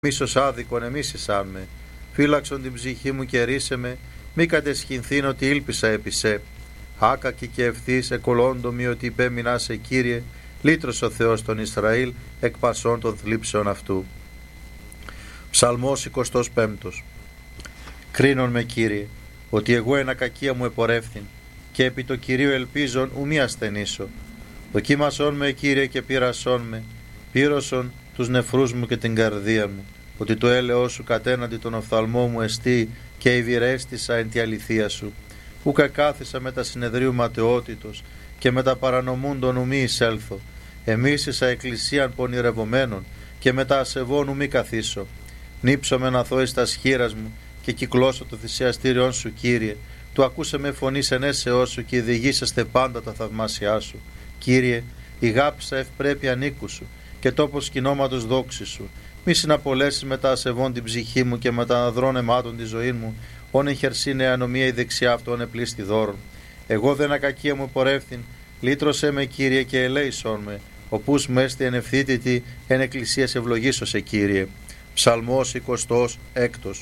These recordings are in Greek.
μίσος άδικον εμίσησάν με, φύλαξον την ψυχή μου και ρίσε με, μη κατεσχυνθήν ότι ήλπισα επί σε. Άκακη και ευθύς εκολόντομη ότι υπέμεινα σε Κύριε, λύτρος ο Θεός τον Ισραήλ εκ πασών των θλίψεων αυτού. Ψαλμός 25. Κρίνον με, Κύριε, ότι εγώ εν ακακία μου επορεύθην, και επί το Κυρίου ελπίζον ου μη ασθενήσω. Δοκίμασον με, Κύριε, και πείρασον με, πύρωσον τους νεφρούς μου και την καρδία μου, ότι το έλεος σου κατέναντι τον οφθαλμό μου εστί και ευηρέστησα εν τη αληθεία σου. Ούκα κάθισα με τα συνεδρίου ματαιότητος και με τα παρανομούντων ου μη εισέλθω. Εμίσησα εκκλησίαν πονηρευομένων και με τα ασεβών ου μη καθίσω. Νύψομαι να θώ εις τα σχήρας μου και κυκλώσω το θυσιαστήριον σου, Κύριε. Του ακούσε με φωνή ενέσεώς σου και διηγήσαστε πάντα τα θαυμάσια σου. Κύριε, ηγάπησα ευπρέπεια νίκου σου και τόπος κοινώματος δόξη σου. Μη συναπολέσεις με τα ασεβών την ψυχή μου και με τα αναδρών αιμάτων τη ζωή μου, όν εχερσίνε ανομία η δεξιά αυτόν επλήστη δώρον. Εγώ δεν ακακία μου πορεύθην, λύτρωσέ με, Κύριε, και ελέησόν με, οπούς με έστι εν ευθύτητη εν εκκλησίας ευλογήσω σε, Κύριε. Ψαλμός 26.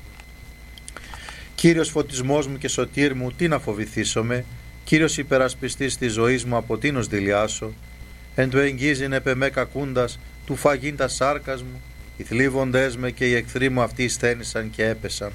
Κύριος φωτισμός μου και σωτήρ μου, τι να φοβηθήσομαι, Κύριος υπερασπιστής της ζωής μου, από τίνος δηλιάσω. Εν του εγγίζειν επ' εμέ κακούντας, του φαγήν τα σάρκας μου, οι θλίβοντές με και οι εχθροί μου αυτοί σθένησαν και έπεσαν.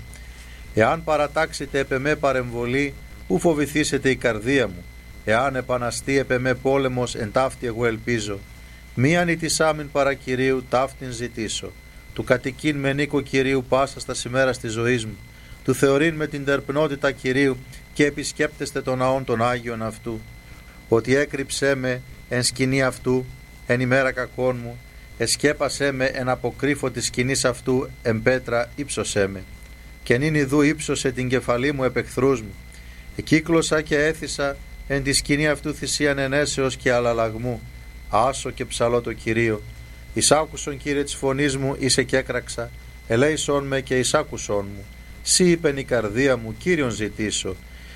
Εάν παρατάξετε επ' εμέ παρεμβολή, ου φοβηθήσετε η καρδία μου. Εάν επαναστεί επ' εμέ πόλεμος, εν ταύτη εγώ ελπίζω. Μίαν ητισάμιν παρά Κυρίου, ταύτην ζητήσω. Του κατοικήν με νίκο Κυρίου πάσα στα σημέρα της ζωής μου. Του θεωρήν με την τερπνότητα Κυρίου και επισκέπτεστε τον ναόν των Άγιων αυτού. Ότι έκρυψέ με εν σκηνή αυτού, εν ημέρα κακών μου, εσκέπασέ με εν αποκρύφω της σκηνής αυτού, εν πέτρα ύψωσέ με. Και νυν ιδού ύψωσε την κεφαλή μου επ' εχθρούς μου. Εκύκλωσα και έθισα εν τη σκηνή αυτού θυσίαν ενέσεως και αλλαλαγμού. Άσο και ψαλώ το Κυρίο. Εισάκουσον, Κύριε, της φωνής μου, είσαι και έκραξα. Ελέησον με και εισάκουσον μου. Σύ είπεν η καρδία μου, Κύριον ζητήσω.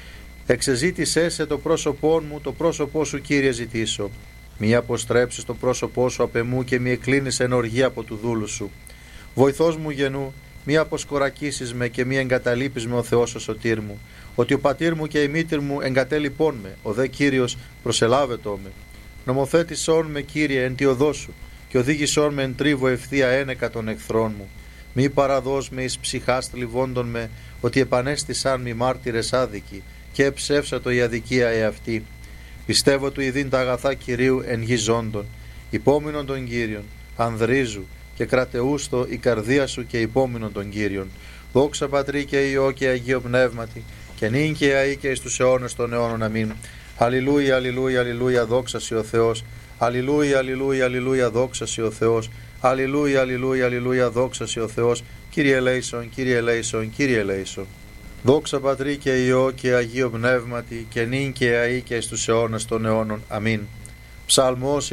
Εξεζήτησέ σε το πρόσωπό μου, το πρόσωπό σου, Κύριε, ζητήσω. Μη αποστρέψεις το πρόσωπό σου απ' εμού και μη εκκλίνεις εν οργή από του δούλου σου. Βοηθός μου γενού, μη αποσκορακίσεις με και μη εγκαταλείπεις με ο Θεός ο σωτήρ μου. Ότι ο πατήρ μου και η μήτηρ μου εγκατέλειπών με, ο δε Κύριος προσελάβετό με. Νομοθέτησόν με, Κύριε, εν τη οδό σου, και οδήγησόν με εν τρίβο ευθεία ένεκα των εχθρών μου. Μη παραδώσ' με εις ψυχάς θλιβόντων με, ότι επανέστησαν μη μάρτυρες άδικοι, και εψεύσατο η αδικία εαυτή. Πιστεύω του ειδήν τα αγαθά Κυρίου εν γη ζώντων, υπόμεινον των Κύριων, ανδρίζου και κρατεούστο η καρδία σου και υπόμεινον των Κύριων. Δόξα Πατρί και Υιό και Αγίο Πνεύματι, και νυν και αεί και εις τους αιώνες των αιώνων. Αμήν. Αλληλούια, αλληλούια, αλληλούια, δόξα σοι ο Θεός. Αλληλούια, αλληλούια, αλληλούια, δόξα σοι ο Θεός. Αλληλούια, αλληλούια, αλληλούια, δόξα σοι ο Θεός. Κύριε ελέησον, Κύριε ελέησον, Κύριε ελέησον. Δόξα Πατρί και Υιό και Αγίο Πνεύματι, και νυν και αεί και εις τους αιώνες των αιώνων. Αμήν. Ψαλμός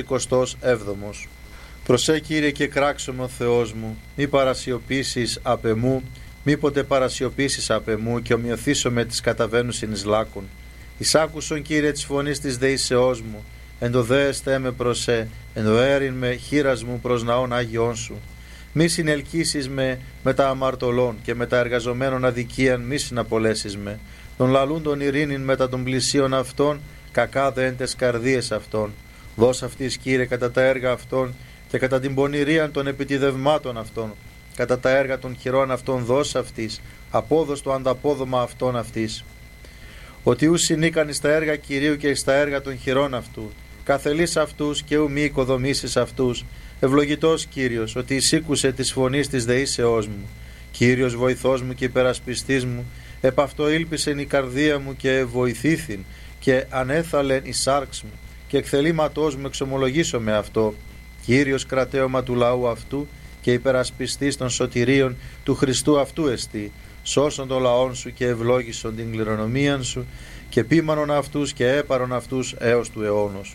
27. Προσέ, Κύριε, και κράξομαι ο Θεός μου, μη παρασιωπήσεις απ' εμού, μήποτε παρασιωπήσεις απ' εμού και ομοιωθήσω με τις καταβαίνουσιν εις λάκων. Εισάκουσον, Κύριε, της φωνής της δεήσεώς μου, εν το δέεστε με προσέ, εν το έριν με χείρας μου προς ναών Άγιον σου. Μη συνελκύσεις με τα αμαρτωλών και με τα εργαζομένων αδικίαν μη συναπολέσεις με. Τον λαλούντον ειρήνην μετά των πλησίων αυτών, κακά δε εν τες καρδίες αυτών. Δώσ' αυτής, Κύριε, κατά τα έργα αυτών και κατά την πονηρίαν των επιτιδευμάτων αυτών. Κατά τα έργα των χειρών αυτών δώσ' αυτής, απόδος το ανταπόδομα αυτών αυτής. Ότι ου συνήκαν εις τα έργα Κυρίου και εις τα έργα των χειρών αυτού. Καθελείς αυτούς και ου μη οικοδομήσεις αυτούς. Ευλογητός Κύριος, ότι εισήκουσε της φωνής της δεήσεώς μου. Κύριος βοηθός μου και υπερασπιστής μου, επ' αυτό ήλπισεν η καρδία μου και βοηθήθην και ανέθαλεν η σάρξ μου και εκθελήματός μου εξομολογήσω με αυτό. Κύριος κρατέωμα του λαού αυτού και υπερασπιστής των σωτηρίων του Χριστού αυτού εστί. Σώσον των λαών σου και ευλόγησον την κληρονομίαν σου και πίμανον αυτούς και έπαρον αυτούς έως του αιώνος.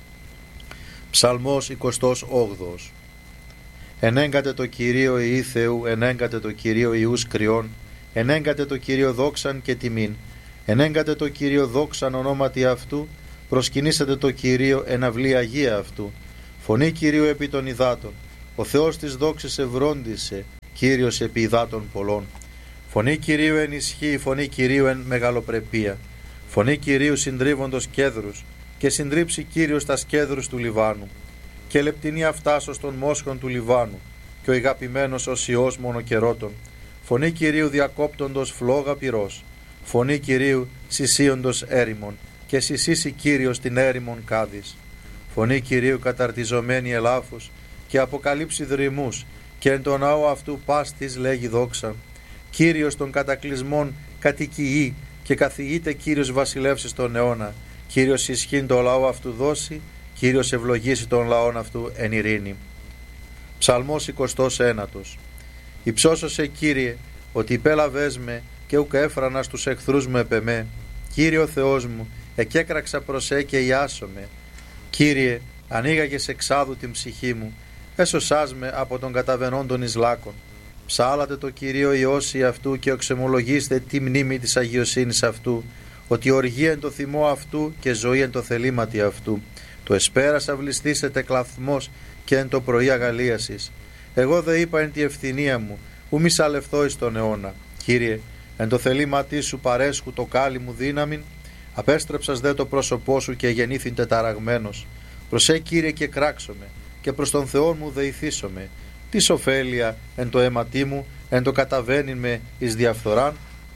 Ψαλμός 28. Ενέγκατε το Κυρίο Υιή Θεού, ενέγκατε το Κυρίο Υιούς κρυών, ενέγκατε το Κυρίο δόξαν και τιμήν, ενέγκατε το Κυρίο δόξαν ονόματι αυτού, προσκυνήσατε το Κυρίο εν αυλή Αγία αυτού. Φωνή Κυρίου επί των υδάτων, ο Θεός της δόξης ευρώντισε, Κύριος επί υδάτων πολλών. Φωνή Κυρίου εν ισχύ, φωνή Κυρίου εν μεγαλοπρεπία. Φωνή Κυρίου συντρίβοντος κέδρους, και συντρίψει Κύριος τα κέδρους του Λιβάνου. Και λεπτηνή αυτάσος των μόσχων του Λιβάνου, και ο ηγαπημένος ως Υιός μονοκερότων. Φωνή Κυρίου διακόπτοντος φλόγα πυρός. Φωνή Κυρίου συσίοντος έρημον, και συσίσει Κύριος την έρημον κάδης. Φωνή Κυρίου καταρτιζομένη ελάφους, και αποκαλύψει δρυμούς, και εν τον ναό αυτού πας της λέγει δόξα. Κύριος των κατακλυσμών κατοικεί, και καθηγείται Κύριος βασιλεύσης τον αιώνα. Κύριος ισχύν το λαό αυτού δώσει, Κύριος ευλογήσει τον λαόν αυτού εν ειρήνη. Ψαλμός 29. Υψώσωσε Κύριε, ότι υπέλαβες με, και ουκ έφρανα στους εχθρούς μου επ' εμέ. Κύριε ο Θεός μου, εκέκραξα προς και ιάσομαι. Κύριε, ανοίγαγες εξάδου την ψυχή μου, έσωσάς με από τον καταβαινόντων εις λάκων. Ψάλατε το Κυρίο Υιώσει αυτού, και οξεμολογήστε τη μνήμη της αγιοσύνης αυτού, ότι οργή εν το θυμό αυτού και ζωή εν το θελήματι αυτού. Το εσπέρας αυλιστήσετε κλαθμός, και εν το πρωί αγαλίασης. Εγώ δε είπα εν τη ευθυνία μου, ου μη σαλευθώ εις τον αιώνα. Κύριε, εν το θελήματί σου παρέσχου το κάλλι μου δύναμην, απέστρεψας δε το πρόσωπό σου και γεννήθην τεταραγμένος. Προσέ Κύριε και κράξομαι, και προς τον Θεό μου δεηθήσομαι. Τι ωφέλεια εν το αίματί μου, εν το καταβαίνειν με εις διαφθοράν.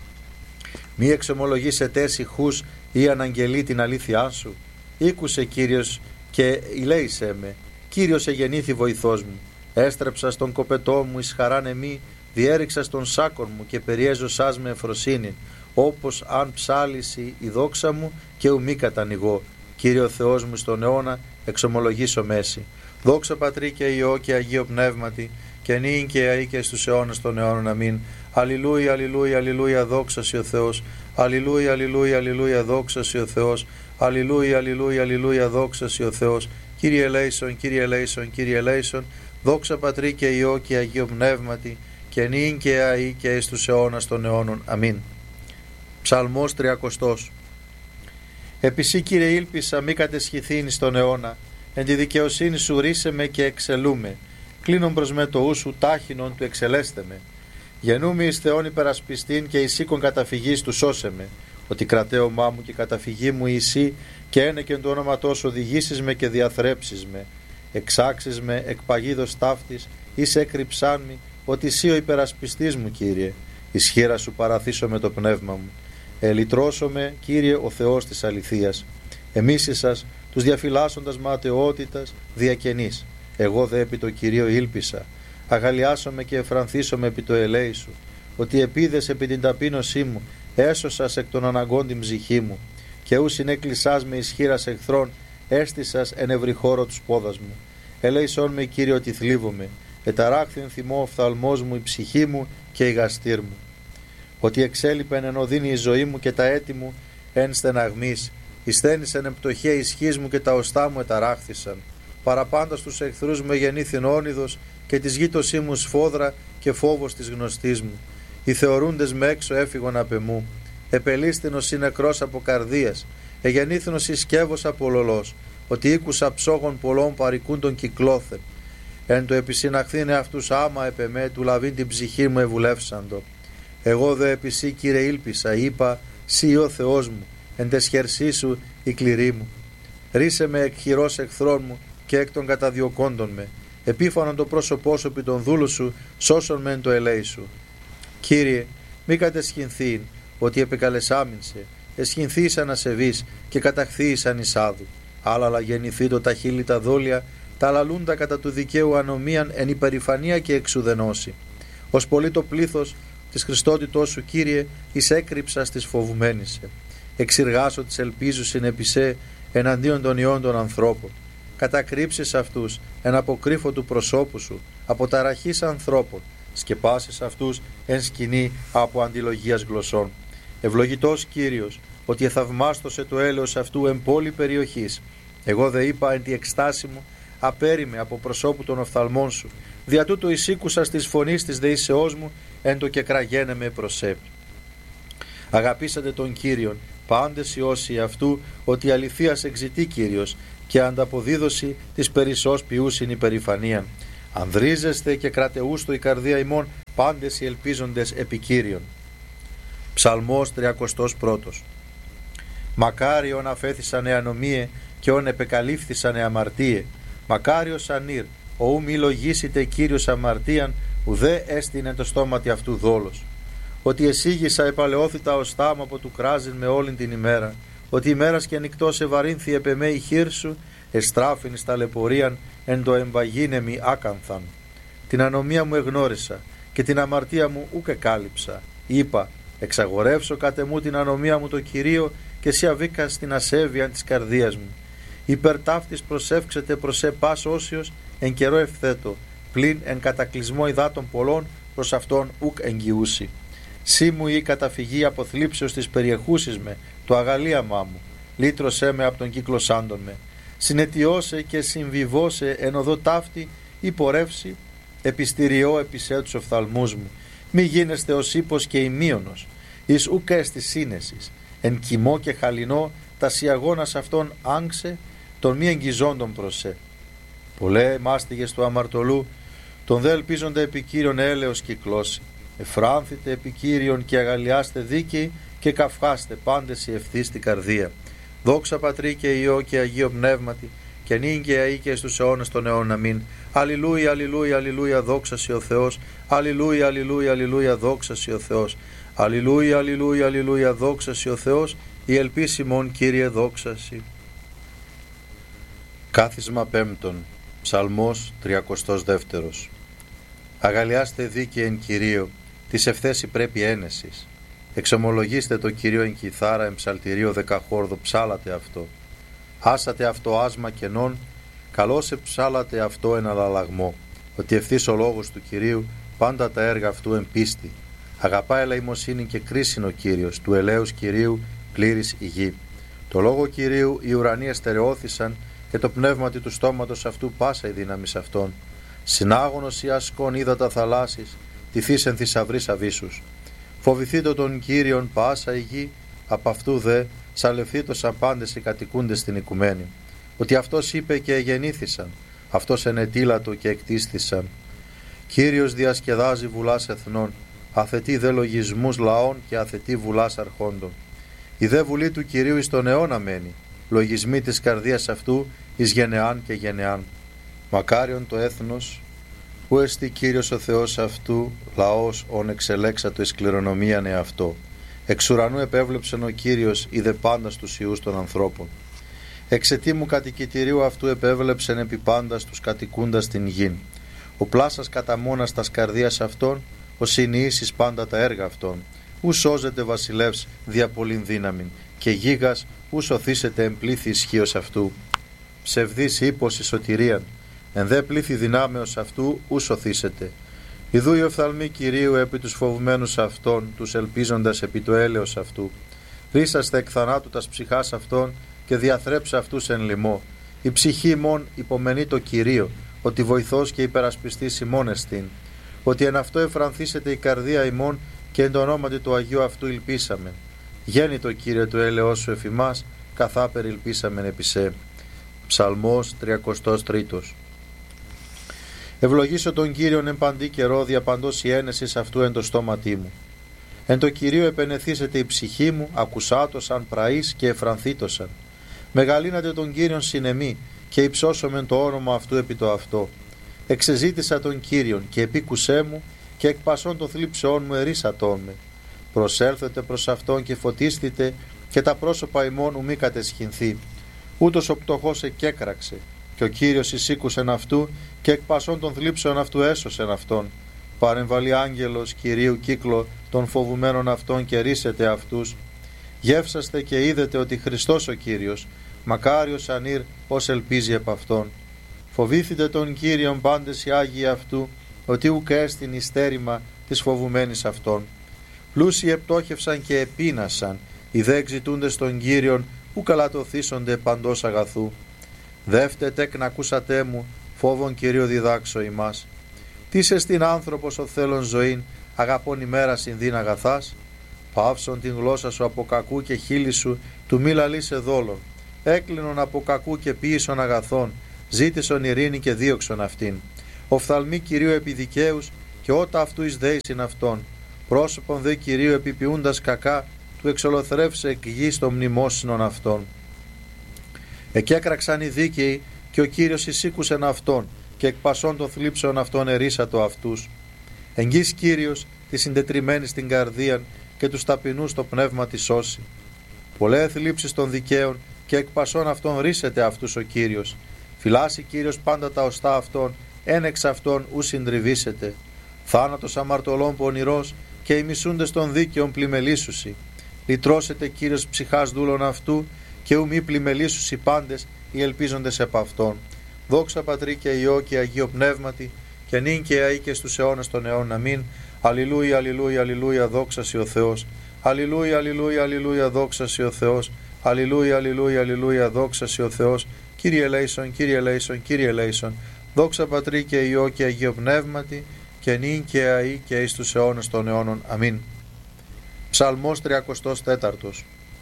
Μη εξομολογήσετε ησυχούς ή αναγγελεί την αλήθειά σου. Ήκουσε Κύριος και ηλέησέ με. Κύριος εγεννήθη βοηθός μου. Έστρεψα στον κοπετό μου εις χαράν εμή, διέριξα στον σάκον μου και περιέζωσάς με ευφροσύνη, όπως αν ψάλισει η δόξα μου και ου μη κατανοιγώ. Κύριο Θεός μου στον αιώνα εξομολογήσω μέση. Δόξα Πατρί και Υιό και Αγίο Πνεύματι, και νυν και αεί και στους αιώνας των αιώνων. Αμήν. Αλληλούια, αλληλούια, αλληλούια, δόξα σοι ο Θεός. Αλληλούια, αλληλούια, αλληλούια, δόξα σοι ο Θεός. Αλληλούια, αλληλούια, αλληλούια, δόξα σοι ο Θεός. Κύριε ελέησον, Κύριε ελέησον, Κύριε ελέησον. Δόξα Πατρί και Υιό και Αγίο Πνεύματι, και νυν και αεί και εις τους αιώνας των αιώνων. Αμήν. Ψαλμός 30. Επισύ Κύριε ήλπισα μη κατεσχηθήν στον αιώνα, εν τη δικαιοσύνη σου ρίσε με και εξελούμε. Κλείνον προς με το ου σου τάχινον του εξελέστε με. Γεννούμαι εις Θεόν υπερασπιστήν, και εις οίκον καταφυγής του σώσε με. Ότι κρατέωμά μου και καταφυγή μου εσύ, και ένεκεν το όνοματός οδηγήσεις με και διαθρέψεις με. Εξάξεις με εκ παγίδος ταύτης, εις έκρυψάν μη, ότι εσύ ο υπερασπιστής μου, Κύριε. Εις χείρα σου παραθήσω με το πνεύμα μου. Ελυτρώσω με, Κύριε, ο Θεός της αληθείας. Εμίσησας τους διαφυλάσσοντας ματαιότητας διακαινής. Εγώ δε επί το Κυρίο ήλπισα. Αγαλιάσομαι και εφρανθήσομαι επί το ελέη σου. Ότι επίδες επί την ταπείνωσή μου, έσωσας εκ των αναγκών την ψυχή μου. Και ου συνέκλεισάς με ισχύρας εχθρών, έστησας εν ευρύ χώρο τους πόδας μου. Ελέησόν με, Κύριε, ότι θλίβομαι. Εταράχθην θυμό ο φθαλμός μου, η ψυχή μου και η γαστήρ μου. Ότι εξέλιπεν εν οδύνη η ζωή μου, και τα έτη μου εν στεναγμής. Ισθένησεν εν πτωχία ισχύς μου, και τα οστά μου εταράχθησαν. Παραπάντα στους εχθρούς μου εγεννήθην όνειδος, και της γείτοσή μου σφόδρα και φόβος της γνωστής μου. Οι θεωρούντες με έξω έφυγον απ' εμού. Επελίστηνος η νεκρός από καρδίας, εγεννήθηνος η σκεύος από λολός, ότι ήκουσα ψόγων πολλών παρικούν τον κυκλώθεν. Εν το επισυναχθήνε αυτούς άμα επ' εμέ, του λαβήν την ψυχή μου ευουλεύσαντο. Εγώ δε επισή, Κύριε, ήλπισα, είπα, σύ ο Θεός μου, εν τες χερσί σου η κληρή μου. Ρίσε με εκ χειρός εχθρών μου και εκ των καταδιωκόντων με. Επίφανον το πρόσωπό σου επί των δούλου σου, σώσον με εν το ελέη σου. Κύριε, μη κατεσχυνθήν, ότι επεκαλεσάμινσε, εσχυνθείς ανασεβείς και καταχθείς ανισάδου. Άλλα γεννηθεί το τα χείλη τα δόλια, τα λαλούντα κατά του δικαίου ανομίαν εν υπερηφανία και εξουδενώση. Ως πολύ το πλήθος της Χριστότητός σου, Κύριε, εις έκρυψας της φοβουμένης. Εξηργάσω της ελπίζουσιν επισέ εναντίον των ιών των ανθρώπων. Κατακρύψεις αυτούς εν αποκρύφω του προσώπου σου, από ταραχής ανθρώπων. Σκεπάσεις αυτούς εν σκηνή από αντιλογίας γλωσσών. Ευλογητός Κύριος, ότι εθαυμάστοσε το έλεος αυτού εν πόλη περιοχής. Εγώ δε είπα εν τη εκστάση μου, απέριμε από προσώπου των οφθαλμών σου. Δια τούτο εισήκουσας της φωνής της δεήσεώς μου, εν το κεκραγένε με προσέπη. Αγαπήσατε τον Κύριον, πάντες οι όσοι αυτού, ότι αληθείας εξητεί Κύριος, και ανταποδίδωση της περισσός ποιούσιν υπερηφανίαν. Ανδρίζεστε και κρατεούστο η καρδία ημών πάντες οι ελπίζοντες επί Κύριον. Ψαλμός 31. Μακάριον αφέθησαν ανομίε και ον επεκαλύφθησαν αμαρτίε. Μακάριος ανήρ, οού μη λογίσετε Κύριος αμαρτίαν, ουδέ έστεινε το στόματι αυτού δόλος. Ότι εσύγησα επαλαιώθητα ως θάμα από του κράζειν με όλην την ημέρα. Ότι ημέρας και νυκτός ευαρύνθη επ' εμέ η χείρ σου, εστράφην εις ταλαιπωρίαν εν το εμβαγίνεμι άκανθαν. Την ανομία μου εγνώρισα και την αμαρτία μου ούκ εκάλυψα. Είπα, εξαγορεύσω κατ' εμού την ανομία μου το Κυρίο και εσύ αβήκα στην ασέβεια της καρδίας μου. Υπερ ταύτης προσεύξετε προς πας όσιος εν καιρό ευθέτω, πλην εν κατακλυσμό υδάτων πολλών προς αυτόν ούκ εγγυούσι. Σύ μου η καταφυγή από θλίψεως της περιεχούσης με, το αγαλίαμά μου, λύτρωσέ με από τον κύκλο σάντων με. Συνετιώσε και συμβιβώσε εν οδό ταύτη ή πορεύσει, επιστηριώ επισέ τους οφθαλμούς μου. Μη γίνεστε ως ύπος και ημίωνος, εις ούκ έστι σύνεσης, εν κοιμό και χαλινό τα σιαγώνας αυτών άγξε, των μη εγγυζόντων προσέ. Πολλέ μάστιγες του αμαρτωλού, τον δε ελπίζονται επί Κύριον έλεος κυκλώσει. Εφράνθητε επί Κύριον και αγαλιάστε δίκαιοι και καυχάστε πάντες οι ευθύς στην καρδία. Δόξα Πατρί και Υιό και Αγίο Πνεύματι, και νυν και αεί και στους αιώνας των αιώνων. Αμήν. Αλληλούια, αλληλούια, αλληλούια, δόξα σοι ο Θεός. Αλληλούια, αλληλούια, αλληλούια, δόξα σοι ο Θεός. Αλληλούια, αλληλούια, αλληλούια, δόξα σοι ο Θεός. Η ελπίση μον, Κύριε, δόξα σοι. Κάθισμα 5. Ψαλμός 32. Αγαλιάστε δίκαιοι εν Κυρίω, της ευθέση πρέπει ένεσης. Εξομολογήστε το Κυρίο εν κιθάρα, εν ψαλτηρίο δεκαχόρδο, ψάλατε αυτό. Άσατε αυτό άσμα κενών, καλώς εψάλατε αυτό εν αλλαλαγμό. Ότι ευθύς ο λόγος του Κυρίου, πάντα τα έργα αυτού εν πίστη. Αγαπά ελεημοσύνη και κρίσιν ο Κύριος, του ελέους Κυρίου πλήρης η γη. Το λόγο Κυρίου οι ουρανοί εστερεώθησαν και το πνεύματι του στόματος αυτού πάσα η δύναμη αυτών. Συνάγωνος ή ασκών ύδατα θαλάσσης, τυθείς εν θησαυρής αβύσσους. Φοβηθείτε τον Κύριον πάσα η γη, απ' αυτού δε σαλευθήτωσαν πάντες οι κατοικούντες στην οικουμένη. Ότι αυτός είπε και εγεννήθησαν, αυτός ενετήλατο και εκτίσθησαν. Κύριος διασκεδάζει βουλάς εθνών, αθετεί δε λογισμούς λαών και αθετεί βουλάς αρχόντων. Η δε βουλή του Κυρίου εις τον αιώνα μένει, λογισμοί της καρδίας αυτού εις γενεάν και γενεάν. Μακάριον το έθνος, που εστί Κύριος ο Θεός αυτού, λαός ον εξελέξατο εις κληρονομίαν εαυτό. Εξ ουρανού επέβλεψεν ο Κύριος, είδε πάντα στους ιούς των ανθρώπων. Εξαιτήμου κατοικητηρίου αυτού επέβλεψεν επί πάντα τους κατοικούντας την γην. Ο πλάσας κατά μόνας τας καρδίας αυτών, ο συνειήσεις πάντα τα έργα αυτών. Ου σώζεται βασιλεύς δια πολλήν δύναμην, και γίγας ου σωθήσεται εν πλήθη ισχύος αυτού. Ψευδής ύπος η σωτηρίαν, εν δε πλήθη δυνάμεως αυτού ου σωθήσεται. Ιδού οι οφθαλμοί Κυρίου επί τους φοβουμένους αυτών, τους ελπίζοντας επί το έλεος αυτού. Ρίσαστε εκ θανάτου τας ψυχάς αυτών και διαθρέψε αυτούς εν λοιμό. Η ψυχή ημών υπομενεί το Κυρίο, ότι βοηθός και υπερασπιστής ημών εστίν. Ότι εν αυτό εφρανθήσεται η καρδία ημών και εν το ονόματι του Αγίου αυτού ελπίσαμεν. Γέννη το Κύριε το έλεος σου εφημάς, καθάπερ ελπίσαμεν επί σε. Ψαλμός 33. Ευλογήσω τον Κύριον εν παντή καιρό, διαπαντός η ένεσης αυτού εν το στόματί μου. Εν το Κυρίο επενεθήσεται η ψυχή μου, ακουσάτωσαν πραείς και εφρανθήτωσαν. Μεγαλύνατε τον Κύριον συνεμή και υψώσομεν το όνομα αυτού επί το αυτό. Εξεζήτησα τον Κύριον και επίκουσέ μου και εκ πασών των θλίψεών μου ερίσατόν με. Προσέλθετε προς αυτόν και φωτίστητε και τα πρόσωπα ημών ου μη κατεσχυνθεί. Ούτως ο πτωχός εκέκραξε και ο Κύριος εισήκουσεν αυτού και εκ πασών των θλίψεων αυτού έσωσεν αυτόν. Παρεμβαλεί άγγελος Κυρίου κύκλο των φοβουμένων αυτών και ρίσετε αυτούς. Γεύσαστε και είδετε ότι Χριστός ο Κύριος, μακάριος ανήρ ως ελπίζει επ' αυτόν. Φοβήθητε τον Κύριον πάντες οι Άγιοι αυτού, ότι ουκ έστιν εις στέρημα της φοβουμένης αυτών. Πλούσιοι επτόχευσαν και επίνασαν, οι δε εξητούντες τον Κύριον, ου καλατοθήσονται παντός αγαθού. Δεύτε τεκ να ακούσατε μου, φόβον Κυρίου διδάξω ημάς. Τι εστιν άνθρωπος ο θέλων ζωήν, αγαπών ημέρα συνδύν αγαθάς. Παύσον την γλώσσα σου από κακού και χείλη σου του μη λαλείσαι δόλων. Έκλεινον από κακού και ποίησον αγαθών, ζήτησον ειρήνη και δίωξον αυτήν. οφθαλμοί Κυρίου επί δικαίους και ότα αυτού εις δέησιν αυτόν. Πρόσωπον δε Κυρίου επιποιούντας κακά, του εξολοθρεύσε εκ γης των μνημόσυνων αυτών. Εκέκραξαν οι δίκαιοι και ο Κύριος εισήκουσεν αυτόν και εκ πασών των θλίψεων αυτών ερίσατο αυτούς. Εγγύς Κύριος τη συντετριμένη στην καρδίαν και τους ταπεινούς το πνεύμα τη σώσει. Πολλέ θλίψεις των δικαίων και εκ πασών αυτών ρίσεται αυτούς ο Κύριος. Φυλάσσει Κύριος πάντα τα οστά αυτών, εν εξ αυτών ου συντριβήσεται. Θάνατος αμαρτωλών πονηρός και οι μισούντες των δίκαιων πλημελήσουσι. Λυτρώσεται Κύριος ψυχάς δούλων αυτού και ου μη πλημελήσουσι πάντες οι ελπίζοντες επ' αυτόν. Δόξα Πατρί και Υιό και Αγίο Πνεύματι και νυν και αεί και στους αιώνας των αιών. Αμήν. Αλληλούια, αλληλούια, αλληλούια, δόξα σοι ο Θεός. Αλληλούια, αλληλούια, αλληλούια, δόξα σοι ο Θεός. Αλληλούια, αλληλούια, αλληλούια, δόξα σοι ο Θεός. Κύριε ελέησον, Κύριε ελέησον, Κύριε ελέησον. Δόξα Πατρί και Υιό και Αγίο Πνεύματι και νυν και αεί και εις τους αιώνας των αιώνων. Αμήν. Ψαλμός 34.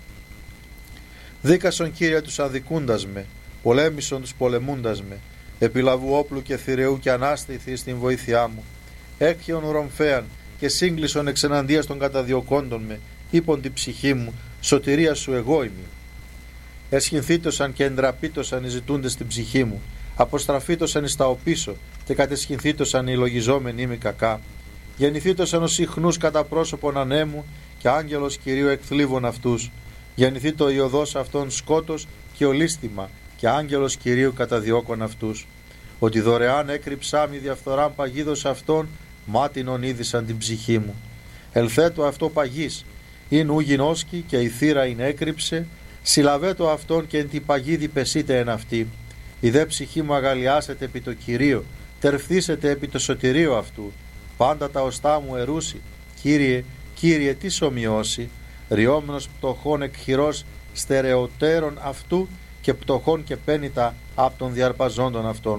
Δίκασον Κύριε τους αδικούντας με, πολέμησον τους πολεμούντας με, επιλαβού όπλου και θηρεού και ανάστηθη στην βοήθειά μου. Έκχιον ρομφέαν και σύγκλισον εξεναντίας των καταδιωκόντων με, είπον την ψυχή μου, σωτηρία σου εγώ είμαι. Εσχυνθήτωσαν και εντραπήτωσαν οι ζητούντες στην ψυχή μου, αποστραφήτωσαν εις τα οπίσω και κατεσχυνθήτωσαν οι λογιζόμενοι είμαι κακά. Γεννηθήτωσαν ως συχνούς κατά πρόσωπον ανέμου και άγγελος Κυρίου εκθλίβων αυτούς. Γεννηθεί το ιωδός αυτών σκότος και ολίσθημα και άγγελος Κυρίου καταδιώκων αυτούς. Ότι δωρεάν έκρυψά μη διαφθοράν παγίδος αυτών, μάτινον είδησαν την ψυχή μου. Ελθέτω αυτό παγής, ειν ου γινώσκει και η θύρα ειν έκρυψε, συλλαβέτω αυτόν και εν την παγίδη πεσείτε εν αυτή. Η δε ψυχή μου αγαλιάσετε επί το Κυρίο, τερφθήσετε επί το σωτηρίο αυτού. Πάντα τα οστά μου ερούσι, Κύριε, Κύριε τι σομοιώσει, ριόμενος πτωχών εκχειρός στερεωτέρων αυτού και πτωχών και πένητα απ' των διαρπαζόντων αυτών.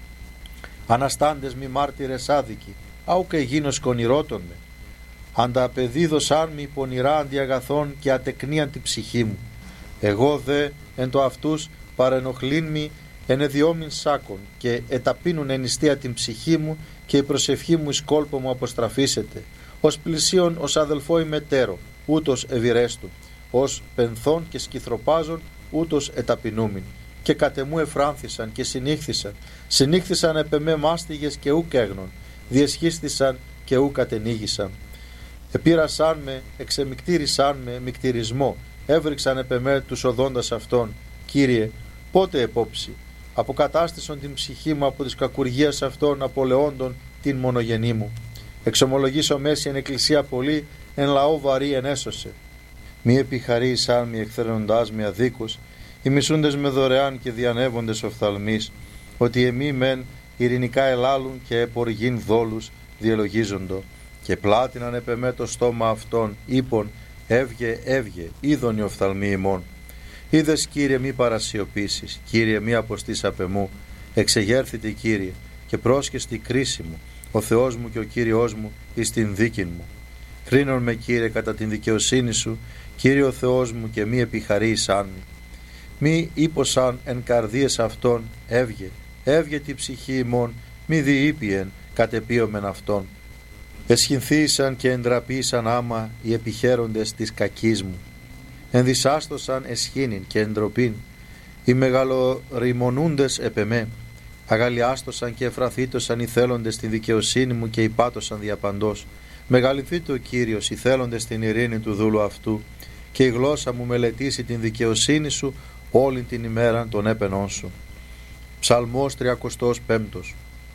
Αναστάντες μη μάρτυρες άδικοι, άουκ εγίνος κονηρότων με. Ανταπεδίδωσάν μη πονηρά αντιαγαθών και ατεκνίαν την ψυχή μου. Εγώ δε εν το αυτούς παρενοχλήν μη ενεδιόμην σάκων και εταπείνουν ενιστία την ψυχή μου και η προσευχή μου εις κόλπο μου αποστραφήσεται. Ως πλησίον ως αδελφό ημετέρω, ούτως ευηρέστου, ως πενθών και σκυθροπάζων, ούτως εταπεινούμην. Και κατεμού εφράνθησαν και συνήχθησαν επ' εμέ μάστιγες και ούκ έγνων, διεσχίστησαν και ούκ ατενίγησαν. Επήρασαν με, εξεμικτήρισαν με μικτηρισμό, έβριξαν επ' εμέ τους οδόντας αυτών. Κύριε, πότε επόψη, αποκατάστησον την ψυχή μου από της κακουργίας αυτών απολεόντων την μονογενή μου. Εξομολογήσω μέση εν εκκλησία πολύ, εν λαό βαρύ ενέσωσε. Μη επιχαρήσαν μη εκθρενοντάς με αδίκους, οι μισούντες με δωρεάν και διανεύοντες οφθαλμείς, ότι εμεί μεν ειρηνικά ελάλουν και εποργήν δόλους διελογίζοντο. Και πλάτιναν επ' εμέ το στόμα αυτών, είπον, έβγε, έβγε, είδον οι οφθαλμοί ημών. Είδες Κύριε μη παρασιωπήσεις, Κύριε μη αποστείς απ' εμού, εξεγέρθητε Κύριε και πρόσκεστη κρίση μου, ο Θεός μου και ο Κύριος μου εις την δίκην μου. Κρίνον με Κύριε κατά την δικαιοσύνη σου, Κύριε ο Θεός μου και μη επιχαρείσαν μη. Μη ύποσαν εν καρδίες αυτών, έβγε, έβγε τη ψυχή ημών, μη διείπιεν κατεπίωμεν αυτών. Εσχυνθήσαν και εντραπήσαν άμα οι επιχαίροντες της κακής μου. Ενδυσάστοσαν εσχήνην και εντροπήν, οι μεγαλοριμονούντες επ' εμέ. Αγαλιάστοσαν και εφραθήτωσαν οι θέλοντες τη δικαιοσύνη μου και υπάτωσαν διαπαντός. Μεγαλυθείτε ο Κύριος οι θέλοντες την ειρήνη του δούλου αυτού και η γλώσσα μου μελετήσει την δικαιοσύνη σου όλη την ημέρα των έπαινών σου. Ψαλμός 35.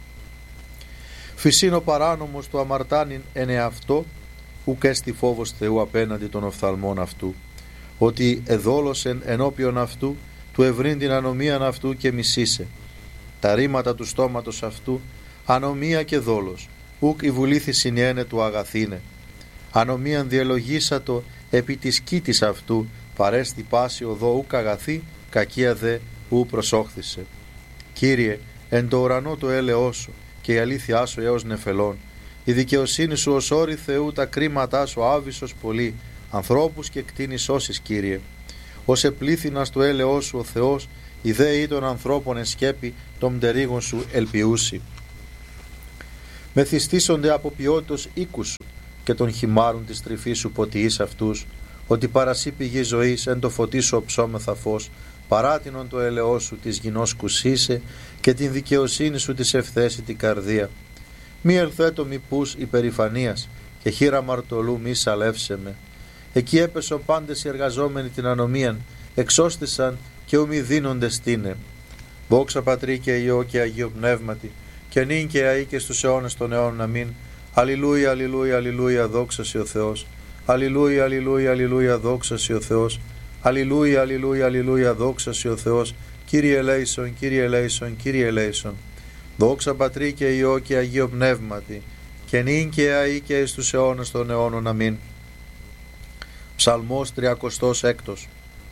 Φυσίν ο παράνομος του αμαρτάνειν εν εαυτό, ουκ έστι φόβος Θεού απέναντι των οφθαλμών αυτού, ότι εδόλωσεν ενώπιον αυτού, του ευρύν την ανομίαν αυτού και μισήσε. Τα ρήματα του στόματος αυτού, ανομία και δόλος, ουκ η βουλήθη συνιένε του αγαθήνε. Ανομίαν διελογήσατο επί της κήτης αυτού, παρέστη πάση οδό ουκ αγαθή, κακία δε ου προσόχθησε. Κύριε, εν το ουρανό το έλεός σου και η αλήθειά σου έως νεφελών, η δικαιοσύνη σου ως όρη Θεού, τα κρίματά σου άβυσσος πολύ, ανθρώπους και κτίνη σώσεις Κύριε. Ως επλήθυνας του έλεός σου ο Θεός, η δέη των ανθρώπων εσκέπη των πτερίγων σου ελπιούσι. Μεθυστήσονται από ποιότητος οίκου σου και τον χυμάρουν της τρυφής σου ποτιείς αυτούς, ότι παρασύ πηγή ζωής εν το φωτί σου οψόμεθα φως, παράτινον το ελαιό σου της γινός κουσίσε και την δικαιοσύνη σου της ευθέσει την καρδία. Μη ελθέτω μη πούς υπερηφανίας και χείρα μαρτωλού μη σαλεύσε με. Εκεί έπεσον πάντες οι εργαζόμενοι την ανομίαν, εξώστησαν και ου μη δίνονται στήνε. Δόξα Πατρί και Υιό και Αγίο Πνεύματι, και νυν και αεί και στους αιώνες των αιώνων. Αμήν. Αλληλούια, αλληλούια, αλληλούια, δόξα σοι ο Θεός. Αλληλούια, αλληλούια, αλληλούια, δόξα σοι ο Θεός. Αλληλούια, αλληλούια, αλληλούια, δόξα σοι ο Θεός. Κύριε ελέησον, Κύριε ελέησον, Κύριε ελέησον. Δόξα Πατρί και Υιό και Αγίο Πνεύματι, και νυν και αεί και εις τους αιώνες των αιώνων. Αμήν. Ψαλμός 36.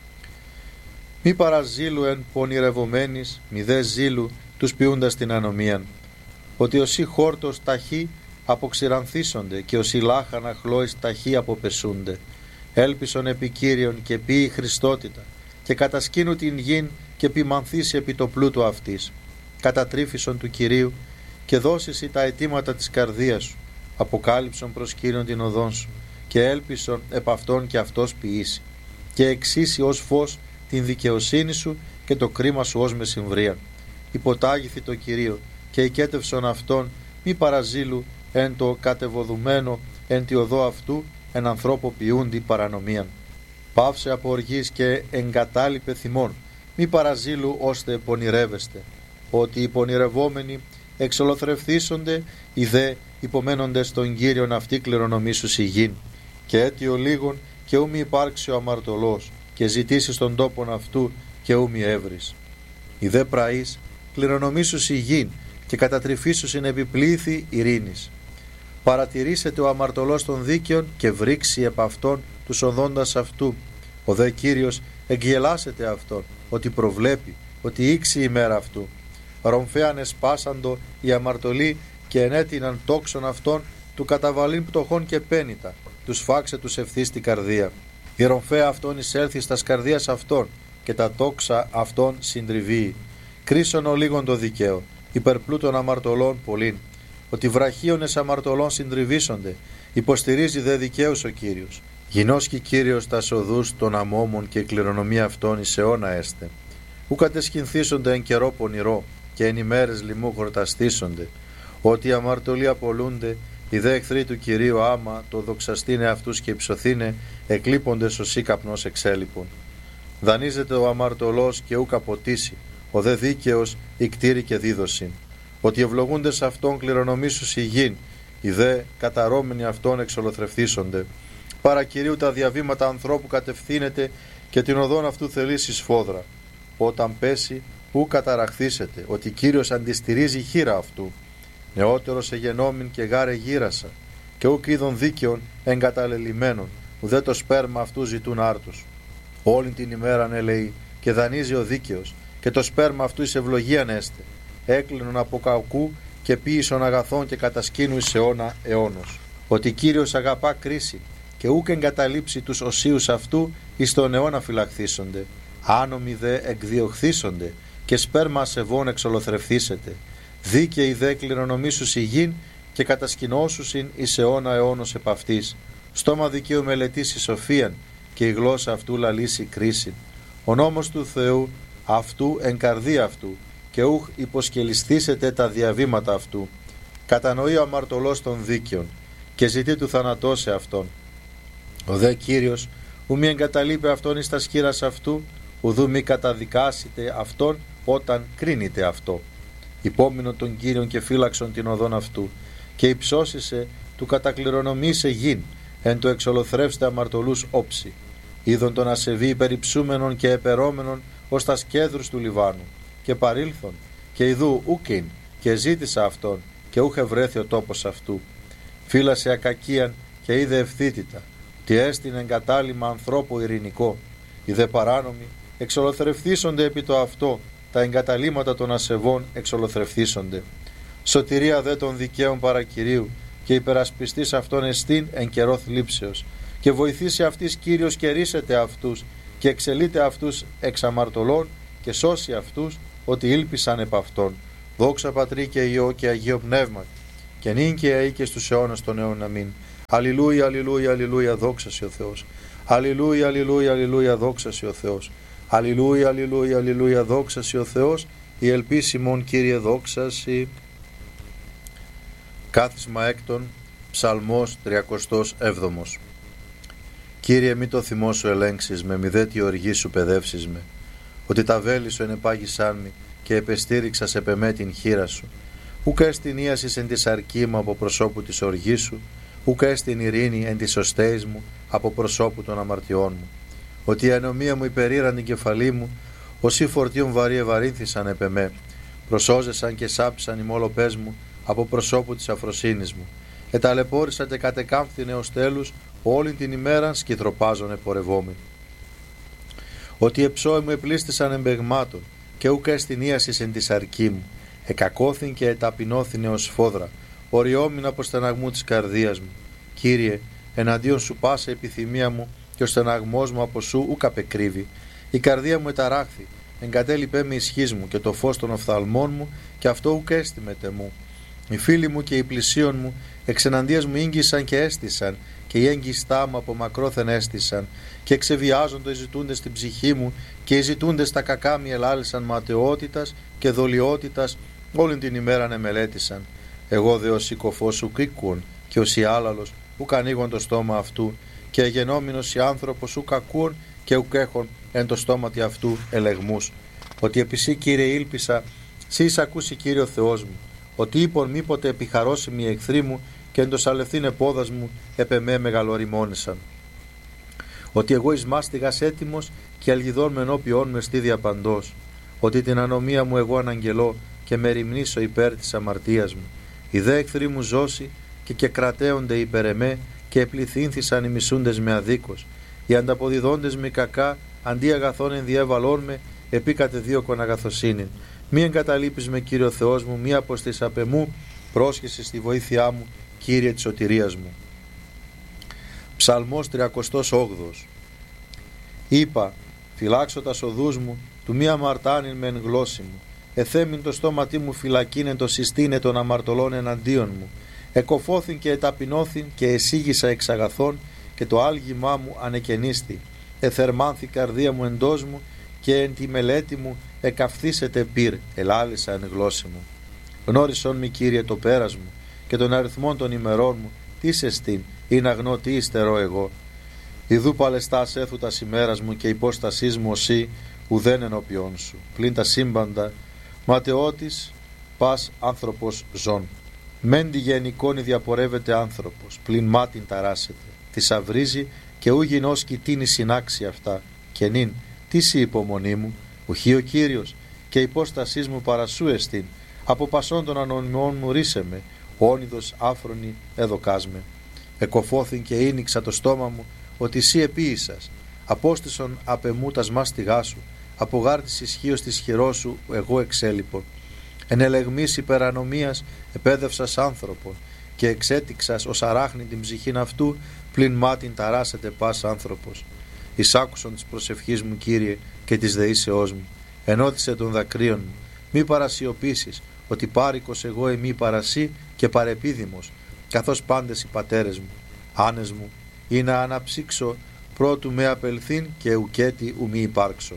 Μη παραζήλου εν πονηρευομένης, μη δε ζήλου τους ποιούντας την ανομίαν. Ότι όσοι χόρτος ταχύ αποξηρανθίσονται και όσοι λάχανα χλώης ταχύ αποπεσούνται. Έλπισον επί Κύριον και ποιη Χριστότητα και κατασκήνου την γην και ποιμανθήσει επί το πλούτο αυτής. Κατατρίφησον του Κυρίου και δώσεις τα αιτήματα της καρδίας σου. Αποκάλυψον προς Κύριον την οδόν σου και έλπισον επ' αυτόν και αυτός ποιήσει. Και εξήσει ως φως την δικαιοσύνη σου και το κρίμα σου ως μεσημβρίαν. Υποτάγηθη το Κυρίο και οικέτευσον αυτόν, μη παραζήλου εν το κατεβοδουμένο εν τη οδό αυτού εν ανθρώπο ποιούντι παρανομίαν. Πάυσε από οργής και εγκατάλειπε θυμών, μη παραζήλου ώστε πονηρεύεστε. Ότι οι πονηρευόμενοι εξολοθρευθήσονται, οι δε υπομένοντες στον Κύριον αυτοί κληρονομήσους η γην. Και αίτιο λίγον και ου μη υπάρξει ο αμαρτωλός, και ζητήσεις τον τόπον αυτού και ου μη έβρεις. Οι δε πραείς κληρονομήσους η γην και κατατριφήσους είναι επιπλήθη ειρήνης. Παρατηρήσετε ο αμαρτωλός των δίκαιων και βρήξει επ' αυτόν τους οδόντας αυτού. Ο δε Κύριος εγγελάσετε αυτόν, ότι προβλέπει, ότι ήξει η μέρα αυτού. Ρομφέαν εσπάσαντο οι αμαρτωλοί και ενέτειναν τόξον αυτών του καταβαλήν πτωχών και πένητα, τους φάξε τους ευθύς την καρδία. Η ρομφαία αυτών εισέλθει στα καρδίας αυτών και τα τόξα αυτών συντριβεί. Κρίσον ο λίγον το δικαίο, υπερπλούτων αμαρτωλών πολλήν. Ότι βραχίονες αμαρτωλών συντριβήσονται, υποστηρίζει δε δικαίους ο Κύριος. Γινώσκει Κύριος τα οδούς των αμόμων και η κληρονομία αυτών εις αιώνα έστε. Ου κατεσχυνθήσονται εν καιρό πονηρό και εν ημέρες λοιμού χορταστήσονται. Ότι οι αμαρτωλοί απολούνται, οι δε εχθροί του Κυρίου άμα το δοξαστήνε αυτούς και υψωθήνε, εκλείποντες ως ήκαπνος εξέλιπων. Δανείζεται ο αμαρτωλός και ου καποτήσει, ο δε δίκαιος ικτήρη και δίδωση. Ότι ευλογούντες αυτόν κληρονομήσους η γην, οι δε καταρώμενοι αυτόν εξολοθρευθήσονται. Παρακυρίου τα διαβήματα ανθρώπου κατευθύνεται και την οδόν αυτού θελήσει σφόδρα. Όταν πέσει, ου καταραχθήσετε, ότι Κύριος αντιστηρίζει χείρα αυτού. Νεότερος εγενόμην και γάρε γύρασα, και ουκ είδων δίκαιων εγκαταλελειμμένων, ουδέ το σπέρμα αυτού ζητούν άρτους. Όλη την ημέραν ελεεί και δανείζει ο δίκαιος, και το σπέρμα αυτού εις ευλογίαν έστε. Έκλεινον από κακού και ποίησον αγαθών και κατασκήνου εις αιώνα αιώνος. Ότι Κύριος αγαπά κρίση και ούκ εγκαταλείψει τους οσίους αυτού εις τον αιώνα φυλαχθήσονται. Άνομοι δε εκδιωχθήσονται και σπέρμα ασεβών εξολοθρευθήσετε. Δίκαιοι δε κληρονομήσους η γην και κατασκηνώσουσιν εις αιώνα αιώνος επ' αυτής. Στόμα δικαίου μελετήσει σοφίαν και η γλώσσα αυτού λαλήσει κρίσιν. Ο νόμος του Θεού αυτού εν καρδία αυτού και ούχ υποσκελισθήσετε τα διαβήματα αυτού. Κατανοεί ο αμαρτωλός των δίκαιων και ζητεί του θανατώσε αυτόν. Ο δε Κύριος ου μη εγκαταλείπει αυτόν εις τα σκύρας αυτού, ουδού μη καταδικάσετε αυτόν όταν κρίνεται αυτό. Υπόμεινον τον Κύριον και φύλαξον την οδόν αυτού και υψώσισε του κατακληρονομήσε γην εν το εξολοθρεύστε αμαρτωλούς όψη. Είδον τον ασεβή υπερυψούμενον και επερώμενον ως τα σκέδρους του Λιβάνου και παρήλθον και ιδού ούκιν και ζήτησα αυτόν και ούχε βρέθη ο τόπος αυτού. Φύλασε ακακίαν και είδε ευθύτητα, τι έστειν εγκατάλημα ανθρώπου ειρηνικό. Οι δε παράνομοι εξολοθρευθήσονται επί το αυτό, τα εγκαταλείμματα των ασεβών εξολοθρευθήσονται. Σωτηρία δε των δικαίων παρακυρίου και υπερασπιστής αυτών εστίν εν καιρό θλίψεως και βοηθήσει αυτής Κύριος και ρίσετε αυτούς και εξελείται αυτούς εξ αμαρτωλών και σώσει αυτούς ότι ήλπισαν επ' αυτόν. Δόξα Πατρί και Υιό και Αγίο Πνεύματι, και νυν και αεί και στους αιώνας των αιώνων. Αμήν. Αλληλούια, αλληλούια, αλληλούια, δόξα σε ο Θεός. Αλληλούια, αλληλούια, αλληλούια, δόξα σε ο Θεός. Αλληλούια, αλληλούια, αλληλούια, δόξα σε ο Θεός. Η ελπίση μον, Κύριε, δόξα σε. Κάθισμα έκτον, Ψαλμός 37. Κύριε, μη το θυμό σου ελέγξεις με, μη δε τη οργή σου παιδεύσεις με, ότι τα βέλη σου ενεπάγησάν μη και επεστήριξα σε πεμέ την χείρα σου. Ουκ έστιν ίασης εν της αρκή μου από προσώπου της οργής σου, ουκ έστιν ειρήνη εν της οστέης μου από προσώπου των αμαρτιών μου. Ότι η ανομία μου υπερήραν την κεφαλή μου, όσοι φορτίων βαρύ ευαρύνθησαν επ' εμέ, προσώζεσαν και σάψαν οι μόλοπές μου από προσώπου της αφροσύνης μου. Εταλαιπώρησαν και κατεκάμφθην έως τέλους, όλη την ημέρα σκυθροπάζων επορευόμην. Ότι εψώοι μου επλήστησαν εμπεγμάτων, και ουκ έστιν ίασης εν της αρκή μου, εκακώθην και εταπεινώθην έως φόδρα, οριόμην από στεναγμού της καρδίας μου. Κύριε, εναντίον σου πάσα επιθυμία μου, και ο στεναγμός μου από σου ουκ απεκρύβει. Η καρδία μου εταράχθη, εγκατέλειπέ με ισχύς μου, και το φως των οφθαλμών μου, και αυτό ουκ έστιμεται μου. Οι φίλοι μου και οι πλησίον μου εξεναντίας μου ήγγισαν και έστησαν, και οι έγκυστά μου από μακρόθεν έστησαν, και εξεβιάζοντο οι ζητούντες στην ψυχή μου, και οι ζητούντες τα κακά μη ελάλησαν ματαιότητας και δολιότητας, όλη την ημέραν εμελέτησαν. Εγώ δε ως οικοφός σου κρίκουν, και ως η άλαλος ουκ ανοίγον το στόμα αυτού, και εγενόμενος η άνθρωπος ουκ ακούν, και ουκ έχων εν το στόματι αυτού ελεγμούς. Ότι επισή, Κύριε, ήλπισα, σύ ακούσει, Κύριο Θεός μου, ότι είπον μήποτε επιχαρώσιμοι οι εχθροί μου, και εν το σαλευθύν επόδας μου επ' εμέ μεγαλοριμόνησαν. Ότι εγώ εις μάστιγας έτοιμος, και αλγιδών με ενώπιόν με στίδια παντός. Ότι την ανομία μου εγώ αναγγελώ, και με ρημνήσω υπέρ της αμαρτίας μου. Οι δε εχθροί μου ζώσει, και κρατέονται υπέρ εμέ, και επληθύνθησαν οι μισούντες με αδίκως. Οι ανταποδιδόντες με κακά, αντί αγαθών ενδιέβαλών με, επί κατεδίωκον αγαθοσύνην. Μη εγκαταλείπεις με, Κύριο Θεός μου, μη αποστείς απ' εμού, πρόσχεσαι στη βοήθειά μου, Κύριε της σωτηρίας μου. Ψαλμός 38. Είπα, φυλάξω τα οδούς μου, του μη αμαρτάνειν μεν γλώσσι μου. Εθέμην το στόματί μου φυλακίνεν το συστήνε των αμαρτωλών εναντίον μου. Εκοφώθην και εταπεινώθην και εσύγησα εξ αγαθών, και το άλγημά μου ανεκαινίστη. Εθερμάνθη καρδία μου εντός μου, και εν τη μελέτη μου εκαυθήσετε πυρ, ελάλησα εν γλώσσι μου. Γνώρισον μη, Κύριε, το πέρας μου, και των αριθμών των ημερών μου, τι σε στήν, ή να γνώ τι υστερώ εγώ. Ιδού παλαιστάς έθου τα ημέρας μου, και υπόστασής μου οσί, ουδέν ενώπιόν σου. Πλην τα σύμπαντα, ματαιώτης, πας άνθρωπος ζών. Μεν τη γενικόνη διαπορεύεται άνθρωπος, πλην μάτιν ταράσεται. Θησαυρίζει, και ου γινός κοιτίνει συνάξει αυτά. Και νυν, τι σοι υπομονή μου, ουχή ο Κύριος, και υπόστασής μου παρασού εστίν. Από πασών των ανωνυμών μου ρίσε με, όνειδος άφρονη εδοκάς με. Εκοφώθην και ίνιξα το στόμα μου, ότι σύ επίησας. Απόστησον απ' εμού τας μάστιγά σου, από γάρτης ισχύος της χειρός σου εγώ εξέλιπον. Εν ελεγμής υπερανομίας επέδευσας άνθρωπον, και εξέτηξας ως αράχνη την ψυχήν αυτού, πλην μάτιν ταράσεται πας άνθρωπος. Εισάκουσον της προσευχής μου, Κύριε, και της δεήσεώς μου. Ενώθησε των δακρύων μου. Μη παρασιωπήσεις, ότι πάρικος εγώ εμεί παρασύ και παρεπίδημος, καθώς πάντες οι πατέρες μου. Άνες μου, ή να αναψύξω πρώτου με απελθύν, και ουκέτι ου μη υπάρξω.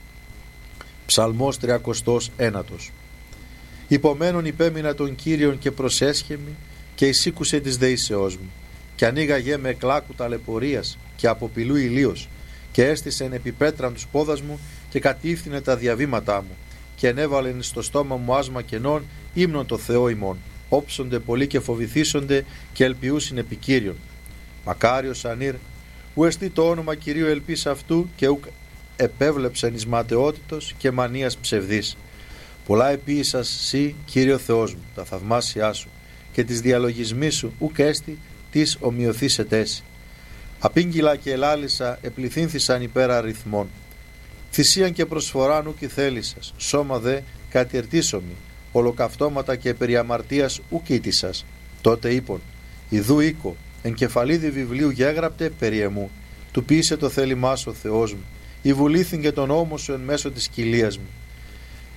Ψαλμός 39. Υπομένων υπέμεινα τον Κύριον, και προσέσχεμη, και εισήκουσε της δεήσεώς μου. Και ανοίγαγε με κλάκου ταλαιπωρίας, και αποπηλού ηλίος, και έστησεν επί πέτραν τους πόδας μου, και κατήφθηνε τα διαβήματά μου, και ενέβαλεν στο στόμα μου άσμα κενών, ύμνον το Θεό ημών. Όψονται πολλοί και φοβηθήσονται, και ελπιούσιν επί Κύριον. Μακάριος ανήρ, ου εστί το όνομα Κυρίου ελπίς αυτού, και ουκ επέβλεψεν εις ματαιότητος και μανίας ψευδής. Πολλά επίησας σύ, Κύριο Θεός μου, τα θαυμάσια σου, και τις διαλογισμοί σου ουκ έστι τις ομοιωθήσετες. Απήγγυλα και ελάλησα, επληθύνθησαν υπέρ αριθμών. Θυσίαν και προσφοράν ουκ ηθέλησας, σώμα δε κατηρτήσομη, ολοκαυτώματα και περί αμαρτίας ουκ ήτησας. Τότε είπον, ιδού οίκο, εν κεφαλίδι βιβλίου γέγραπτε περί εμού. Του ποιήσε το θέλημά σου ο Θεός μου, η βουλήθην και τον νόμο σου εν μέσω της κοιλίας μου.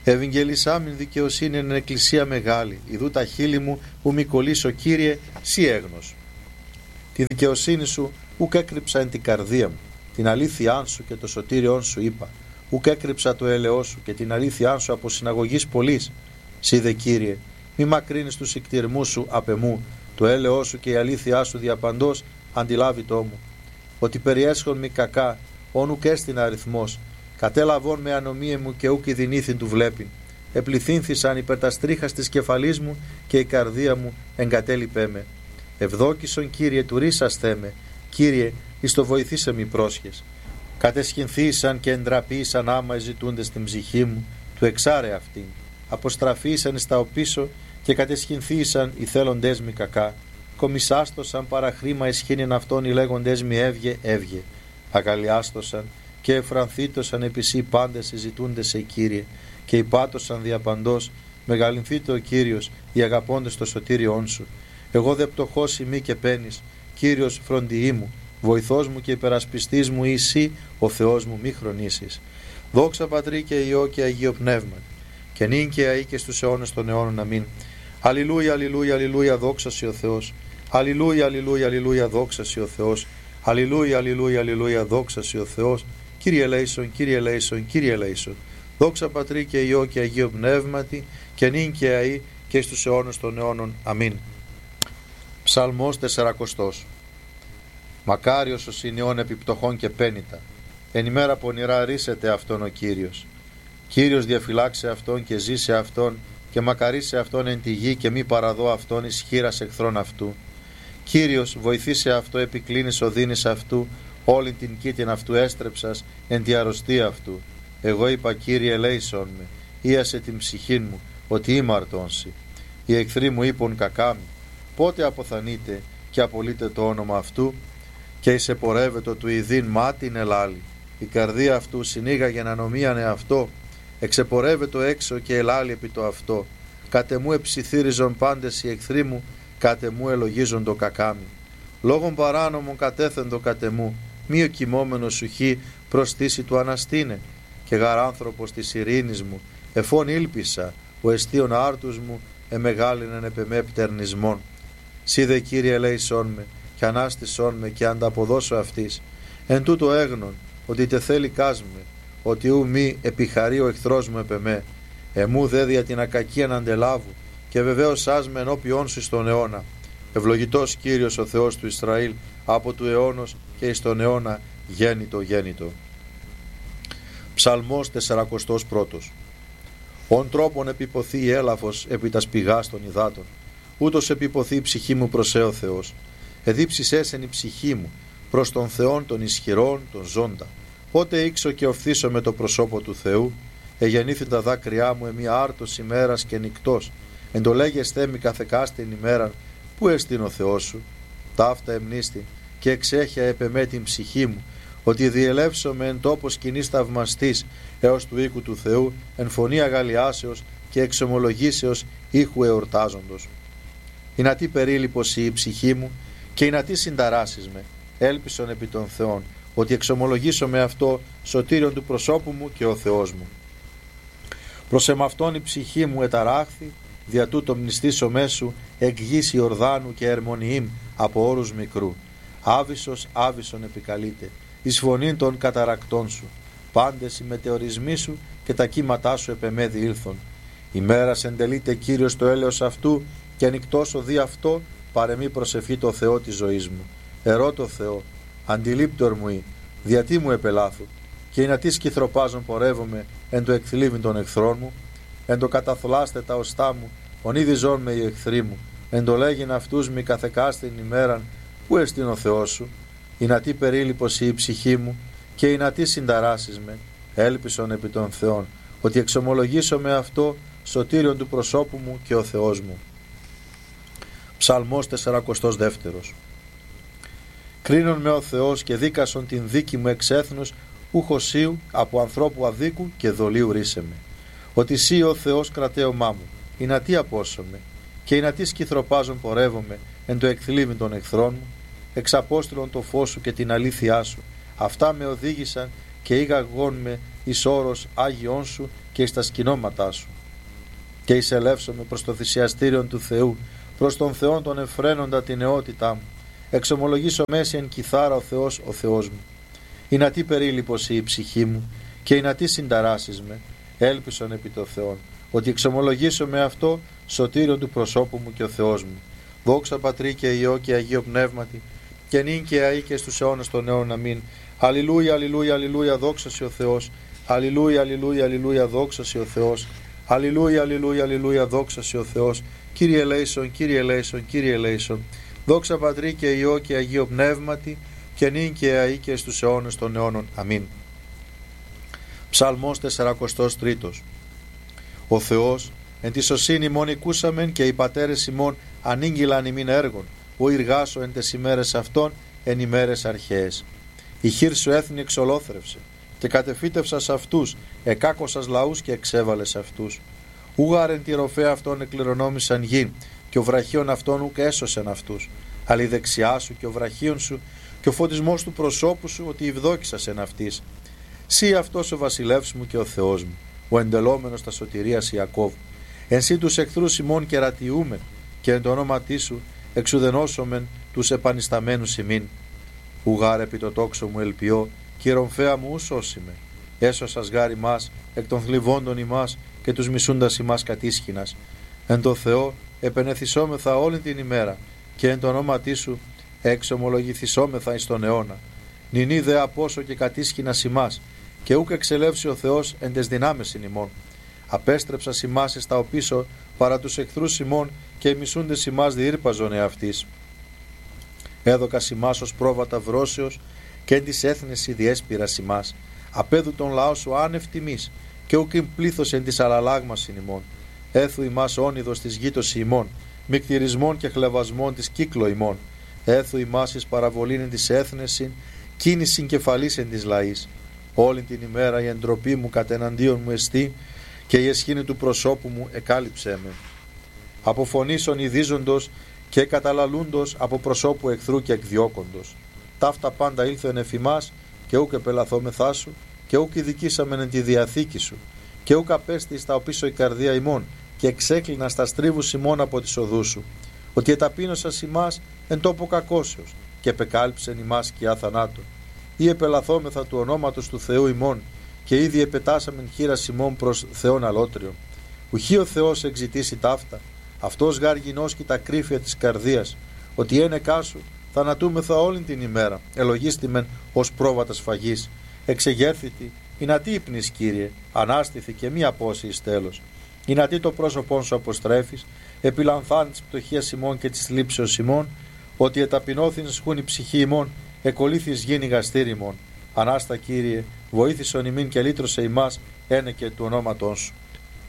Ευαγγελισάμιν δικαιοσύνη εν εκκλησία μεγάλη, ιδού τα χείλη μου που μη κολλήσω, Κύριε, σύ έγνος. Τη δικαιοσύνη σου ουκ έκρυψα εν την καρδία μου, την αλήθειά σου και το σωτήριόν σου είπα. Ουκ έκρυψα το έλεό σου και την αλήθειά σου από συναγωγής πολλής. Σύ δε, Κύριε, μη μακρύνεις τους ικτηρμούς σου απ' εμού, το έλεό σου και η αλήθειά σου διαπαντός αντιλάβητό μου. Ότι περιέσχον μη κακά, όν ουκ έστειν αριθμός, κατέλαβον με ανομίε μου και ουκ ειδηνήθην του βλέπειν. Επληθύνθησαν υπέρ τα στρίχας της κεφαλής μου και η καρδία μου εγκατέλειπέ με. Ευδόκησον, Κύριε, του ρίσαστέ με, Κύριε, εις το βοηθήσε μη πρόσχες. Κατεσχυνθήσαν και εντραπήσαν άμα ζητούντες την ψυχή μου, του εξάρε αυτήν. Αποστραφήσαν εις τα οπίσω και κατεσχυνθήσαν οι θέλοντές μη κακά. Κομισάστοσαν παραχρήμα ισχύνην αυτών οι λέγοντές μη έβγε, έβγε. Αγαλιάστοσαν και εφρανθήτωσαν επισή πάντες οι ζητούντες σε, Κύριε, και υπάτωσαν διαπαντός, μεγαλυνθείτε ο Κύριος, οι αγαπώντες το σωτήριόν σου. Εγώ δε πτωχός ημί και πένης, Κύριος φροντιή μου, βοηθός μου και υπερασπιστής μου εσύ, ο Θεός μου, μη χρονίσεις. Δόξα Πατρί και Υιό και Αγίο Πνεύμα, και νυν και αεί και στους αιώνες των αιώνων. Αμήν. Αλληλούια, αλληλούια, αλληλούια, δόξα σοι ο Θεός. Αλληλούια, αλληλούια, αλληλούια, δόξα σοι ο Θεός. Αλληλούια, αλληλούια, αλληλούια, δόξα σοι ο Θεός. Κύριε ελέησον, Κύριε ελέησον, Κύριε ελέησον. Δόξα Πατρί και Υιό και Αγίο Πνεύματι, και νυν και αεί και στους αιώνες των αιώνων. Αμήν. Ψαλμός 40. Μακάριος ο συνειών επιπτωχών και πένητα, εν ημέρα πονηρά ρίσεται αυτόν ο Κύριος. Κύριος διαφυλάξε αυτόν και ζήσε αυτόν, και μακαρίσε αυτόν εν τη γη, και μη παραδώ αυτόν εις χείρας εχθρών αυτού. Κύριος βοηθήσε αυτό, επικλίνεις οδύνης αυτού, όλη την κήτην αυτού έστρεψας εν τη αρρωστία αυτού. Εγώ είπα, Κύριε ελέησον με, ίασε την ψυχήν μου, ότι είμαι αρτώνση. Οι εχθροί μου είπον κακά μου, πότε αποθανείτε και απολύτε το όνομα αυτού, και εισεπορεύεται του ειδήν μάτιν ελάλη. Η καρδία αυτού συνήγαγεν ανομίαν εαυτό, εξεπορεύεται έξω και ελάλη επί το αυτό. Κάτε μου εψιθύριζον πάντες οι εχθροί μου, κάτε μου ελογίζον το κακάμι. Λόγων παράνομων κατέθεντο κάτε μου, μη ο κοιμόμενος σου χει προστήσει του αναστήνε. Και γαράνθρωπος της ειρήνης μου, εφών ήλπισα, ο εστίον άρτους μου, εμεγάλινεν επεμέ πτερνισμόν. Σύ δε, Κύριε, ελέησόν με, και ανάστησόν με, και ανταποδώσω αυτής. Εν τούτο έγνον, ότι τε θέλει κάσμε, ότι ου μη επιχαρεί ο εχθρός μου επεμέ. Εμού δε δια την ακακίαν αντελάβου, και βεβαίως άσμε ενώπιόν σου στον αιώνα. Ευλογητός Κύριος ο Θεός του Ισραήλ, από του αιώνος και εις τον αιώνα γέννητο γέννητο. Ψαλμός 41. Ον τρόπον επιποθεί η έλαφος επί τας πηγάς των υδάτων, ούτως επιποθεί η ψυχή μου προς ο Θεός. Εδίψησέσεν η ψυχή μου προς τον Θεόν των ισχυρών, τον ζώντα. Πότε ήξω και οφθήσω με το προσώπο του Θεού, εγεννήθη τα δάκρυά μου εμία άρτος ημέρας και νυκτός. Εν το λέγεσθέ μη καθεκάστην ημέραν, πού εστίν ο Θεός σου. Ταύτα εμνίστη και εξέχεια επεμέ την ψυχή μου, ότι διελεύσομαι εν τόπο σκηνής θαυμαστής έως του οίκου του Θεού, εν φωνή αγαλιάσεως και εξομολογήσεως ήχου εορτάζοντος. Ινατί περίληπος η ψυχή μου, και ινατί συνταράσεις με, έλπισον επί των Θεών, ότι εξομολογήσω με αυτό σωτήριον του προσώπου μου και ο Θεός μου. Προς εμαυτόν η ψυχή μου εταράχθη, δια τούτο μνηστήσω μέσου εκ γης Ιορδάνου και ερμονιήμ από όρους μικρού. Άβυσος άβυσον επικαλείται, εις φωνήν των καταρακτών σου. Πάντες οι μετεωρισμοί σου και τα κύματά σου επεμέδι ήλθον. Ημέρας εντελείται Κύριος το έλεος αυτού, και ανοιχτώσω δι' αυτό παρεμή προσευχή το Θεό της ζωής μου. Ερώτω Θεό, αντιλήπτορ μου ή, διατί μου επελάθου, και εινατί σκυθροπάζον πορεύομαι εν το εκθλίβην των εχθρών μου, εν το καταθλάστε τα οστά μου, ονείδιζόν με οι εχθροί μου, εν το λέγειν αυτούς μη καθεκάστην ημέραν, πού εστίν ο Θεός σου. Ινατί περίληπος η ψυχή μου, και ινατί συνταράσεις με, έλπισον επί των Θεών, ότι εξομολογήσω με αυτό σωτήριον του προσώπου μου και ο Θεός μου. Ψαλμός 42. Κρίνον με ο Θεός και δίκασον την δίκη μου εξ έθνους, ουχοσίου από ανθρώπου αδίκου και δολίου ρίσε με. Ότι σύ ο Θεός κρατέωμά μου, ινατί απόσωμε, και ινατί σκυθροπάζον πορεύομαι εν το εκθλίβην των εχθρών μου. Εξαπόστηλον το φως σου και την αλήθειά σου, αυτά με οδήγησαν και ήγαγόν με εις όρος Άγιον σου και εις τα σκηνώματά σου. Και εισελεύσομαι προς το θυσιαστήριον του Θεού, προς τον Θεόν τον εφραίνοντα την νεότητά μου. Εξομολογήσω μέση εν κιθάρα ο Θεός μου. Η να τι περίληπος η ψυχή μου και η να τι συνταράσεις με. Έλπισον επί το Θεόν, ότι εξομολογήσω με αυτό σωτήριον του προσώπου μου και ο Θεός μου. Δόξα Πατρί και Υιό και Αγίο Πνεύματι, και νυν και αεί και στους αιώνας των αιώνων. Αμήν. Αλληλούια, αλληλούια, αλληλούια, δόξα σε ο Θεός. Αλληλούια, αλληλούια, αλληλούια, δόξα σε ο Θεός. Αλληλούια, αλληλούια, αλληλούια, δόξα σε ο Θεός. Κύριε ελέησον, Κύριε ελέησον, Κύριε ελέησον. Δόξα Πατρί και Υιό και Αγίο Πνεύματι, και νυν και αεί και στους αιώνας των αιώνων. Αμήν. Ψαλμός 43. Ο Θεός εν τη σωσύνη ημών οικούσαμεν, και οι πατέρες ημών ανήγγυλαν ημίν έργων. Ο εργάσω εν τες ημέρες αυτών εν ημέρες αρχαίες. Η χείρ σου έθνη εξολόθρευσε, και κατεφύτευσας αυτούς, εκάκωσας λαούς και εξέβαλες αυτούς. Ούγαρεν τη ροφέα αυτών εκληρονόμησαν γη, και ο βραχίων αυτών ουκ έσωσεν αυτούς. Αλλά η δεξιά σου και ο βραχίων σου και ο φωτισμός του προσώπου σου, ότι ευδόκησας εν αυτής. Σύ αυτός ο βασιλεύς μου και ο Θεός μου, ο εντελόμενος τα σωτηρίας Ιακώβ. Εν σύ τους εχθρούς ημών κερατιούμεν, και εν το ονόματί σου εξουδενώσομεν τους επανισταμένους ημίν. Ουγάρ επί το τόξο μου ελπιώ, και η ρομφαία μου ου σώσιμε. Έσωσας γάρ ημάς εκ των θλιβόντων ημάς, και τους μισούντας ημάς κατίσχυνας. Εν το Θεό επενεθυσόμεθα όλη την ημέρα, και εν το ονόματί σου εξομολογηθισόμεθα εις τον αιώνα. Νηνή δε απόσο και κατίσχυνας ημάς, και ούκ εξελεύσει ο Θεός εν τες δυνάμεις ημών. Απέστρεψας ημάς εις τα οπίσω παρά τους εχθρούς ημών, και οι μισούντες ημάς διήρπαζον εαυτής. Έδωκας ημάς ως πρόβατα βρώσεως, και εν της έθνεση διέσπηρας ημάς. Απέδου τον λαό σου άνευ τιμής, και ούκ πλήθος εν της αλλαλάγμας ημών. Έθου ημάς όνειδος της γήτος ημών, μικτηρισμών και χλεβασμών της κύκλο ημών. Έθου ημάς εις παραβολήν εν της έθνεσιν, κίνησιν κεφαλής εν της λαής. Όλη την ημέρα η εντροπή μου κατεναντίον μου εστί, και η εσχήνη του προσώπου μου εκάλυψέ με. Από φωνήσων ειδίζοντος και καταλαλούντος, από προσώπου εχθρού και εκδιώκοντος. Ταύτα πάντα ήλθεν εφ' ημάς, και ούκ επελαθόμεθά σου, και ούκ ειδικήσαμεν εν τη διαθήκη σου, και ούκ απέστη στα οπίσω η καρδία ημών, και εξέκλεινα στα στρίβους ημών από τις οδούς σου. Ότι εταπείνωσας ημάς εν τόπο κακώσεως, και επεκάλυψεν ημάς σκιά θανάτων. Ή επελαθόμεθα του ονόματος του Θεού ημών, και ήδη επετάσαμεν χείρας ημών προς Θεόν αλότριον. Ουχή ο Θεός εξητήσει ταύτα, αυτός γάρ γινώσκει τα κρύφια της καρδίας, ότι ένεκά σου θανατούμεθα όλη την ημέρα, ελογίστημεν ως πρόβατα σφαγής. Εξεγέρθητη, εινατί ύπνης Κύριε, ανάστηθη και μη απώσει εις τέλος. Εινατί το πρόσωπόν σου αποστρέφεις, επιλαμβάνει της πτωχίας ημών και της θλίψεως ημών, ότι εταπεινώθην σχούν η ψυχή ημών, εκολύθεις γίνει γαστήρι ημών. Ανάστα Κύριε, βοήθησον ημίν και λύτρωσε ημάς, ένε και του ονόματός σου.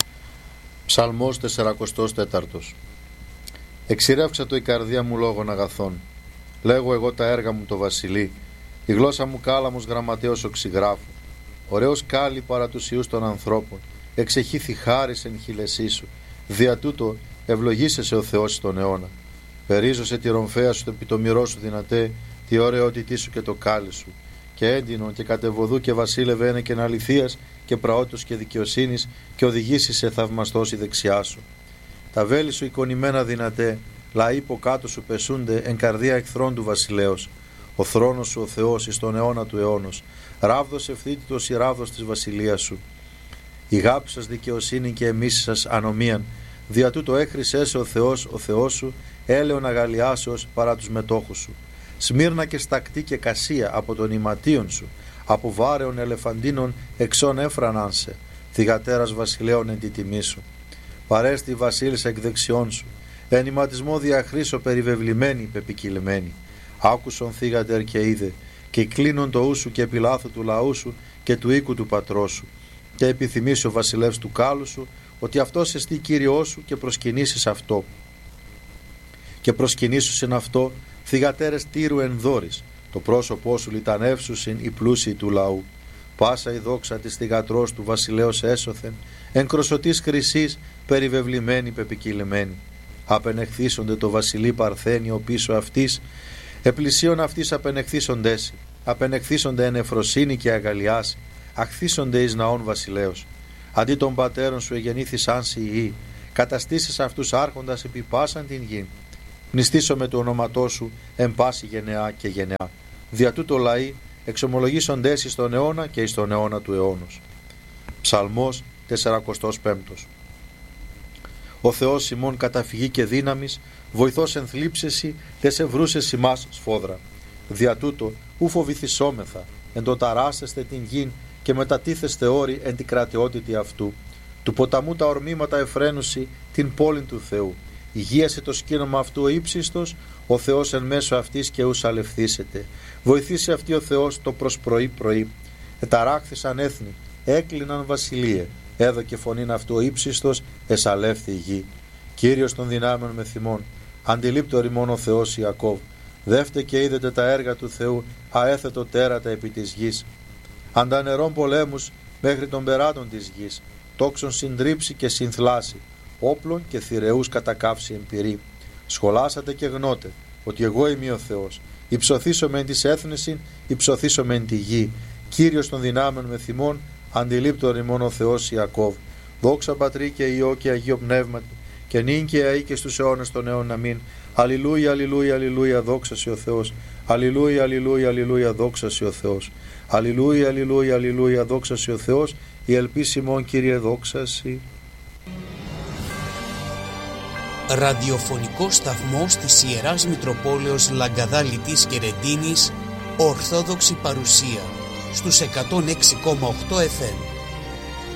Ψαλμός 44. Εξηρεύξα το η καρδία μου λόγων αγαθών. Λέγω εγώ τα έργα μου το βασιλεί. Η γλώσσα μου κάλαμος γραμματέως οξυγράφου. Ωραίος κάλλη παρά τους ιούς των ανθρώπων. Εξεχήθη χάρις εν χειλεσί σου. Δια τούτο ευλογήσεσαι ο Θεός στον αιώνα. Περίζωσε τη ρομφαία σου, το επιτομηρό σου δυνατέ, τη ωραιότητή σου και το κάλλη σου. Και έντινον και κατεβοδού και βασίλευε είναι και αληθείας και πραότητος και δικαιοσύνης, και οδηγήσει σε θαυμαστός η δεξιά σου. Τα βέλη σου εικονημένα δυνατέ, λαοί που κάτω σου πεσούνται εν καρδία εχθρών του βασιλέως. Ο θρόνος σου ο Θεός εις τον αιώνα του αιώνος, ράβδος ευθύτητος η ράβδος της βασιλείας σου. Η γάπη σας δικαιοσύνη και εμείς σας ανομίαν, δια τούτο έχρισες ο Θεός σου, έλεον αγαλιάσεως παρά τους μετόχους σου. Σμύρνα και στακτή και κασία από τον ηματίον σου, από βάρεων ελεφαντίνων εξών έφραναν σε, θυγατέρας βασιλέων εν τη τιμή σου. Παρέστη βασίλισσα εκ δεξιών σου, εν ηματισμό διαχρήσω περιβεβλημένη πεπικυλμένη. Άκουσον θύγατερ και είδε, και κλείνον το ούσου και επιλάθου του λαού σου και του οίκου του πατρός σου. Και επιθυμήσει ο βασιλεύς του κάλου σου, ότι αυτός εστί Κύριός σου, και προσκυνήσεις αυτό. Και προσκυνήσουσιν αυτό θυγατέρες Τύρου εν δόρης, το πρόσωπό σου λιτανεύσουσιν οι πλούσιοι του λαού. Πάσα η δόξα της θυγατρός του βασιλέως έσωθεν, εν κροσωτής χρυσής περιβεβλημένη πεπικυλημένη. Απενεχθήσονται το βασιλεί Παρθένιο πίσω αυτής, επλησίων αυτής απενεχθήσοντέσι, απενεχθήσονται εν εφροσύνη και αγαλιάση, αχθήσονται εις ναών βασιλέως. Αντί των πατέρων σου εγεννήθησαν σοι ιοί, καταστήσεις αυτούς άρχοντας επί πάσαν την γη. Μνηστήσω με το όνοματό σου εν πάση γενεά και γενεά. Δια τούτο λαοί εξομολογήσονται εις τον αιώνα και εις τον αιώνα του αιώνος. Ψαλμός 45. Ο Θεός ημών καταφυγή και δύναμης, βοηθός εν θλίψεση, τες ευρούσες ημάς σφόδρα. Δια τούτο ου φοβηθισόμεθα, εν το ταράσεστε την γην και μετατίθεστε όροι εν την κρατιότητη αυτού. Του ποταμού τα ορμήματα εφραίνουσι την πόλην του Θεού. Υγείασε το σκήνομα αυτού ο ύψιστος, ο Θεός εν μέσω αυτής και ους αλευθήσεται. Βοηθήσει αυτή ο Θεός το προς πρωί. Εταράχθησαν έθνη, έκλειναν βασιλείε. Έδωκε φωνήν αυτού ο ύψιστος, εσαλεύθη η γη. Κύριος των δυνάμεων με θυμών, αντιλήπτω ρημών ο Θεός Ιακώβ. Δεύτε και είδετε τα έργα του Θεού, αέθετο τέρατα επί της γης. Αντανερών πολέμους μέχρι των περάτων της γης, τόξων συντρίψει και συνθλάσει, όπλων και θηρεούς κατακάψει εμπειρή. Σχολάσατε και γνώτε ότι εγώ είμαι ο Θεός. Υψωθήσομαι εν της έθνεσιν, υψωθήσομαι εν τη γη. Κύριος των δυνάμεων με θυμών, αντιλήπτω ρημών ο Θεός Ιακώβ. Δόξα Πατρί και Υιό και Αγίο Πνεύματι, και νυν και αεί και στους αιώνες των αιώνων. Αμήν. Αλληλούια, αλληλούια, αλληλούια, δόξα σε ο Θεός. Αλληλούια, αλληλούια, αλληλούια, δόξα σε ο Θεός. Αλληλούια, αλληλούια, αλληλούια, δόξα σε ο Θεός. Η ελπίση ημών, Κύριε, δόξα σοι. Ραδιοφωνικό σταθμός της Ιεράς Μητροπόλεως Λαγκαδά Λιτής και Ρεντίνης, Ορθόδοξη παρουσία στους 106,8 FM.